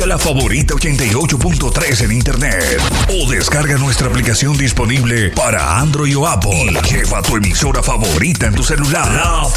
Escucha La Favorita 88.3 en internet o descarga nuestra aplicación disponible para Android o Apple y lleva tu emisora favorita en tu celular.